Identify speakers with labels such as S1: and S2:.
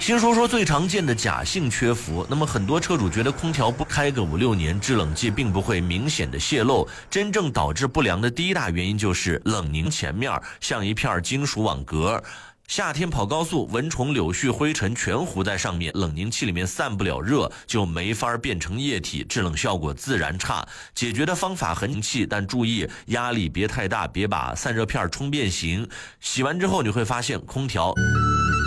S1: 先说说最常见的假性缺氟。那么很多车主觉得空调不开个5-6年，制冷剂并不会明显的泄漏。真正导致不良的第一大原因就是冷凝前面像一片金属网格。夏天跑高速，蚊虫、柳絮、灰尘全糊在上面，冷凝器里面散不了热，就没法变成液体，制冷效果自然差。解决的方法很气，但注意压力别太大，别把散热片冲变形。洗完之后你会发现空调